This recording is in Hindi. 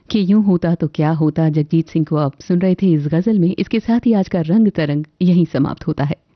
कि यूं होता तो क्या होता, जगजीत सिंह को आप सुन रहे थे इस गजल में। इसके साथ ही आज का रंग तरंग यहीं समाप्त होता है।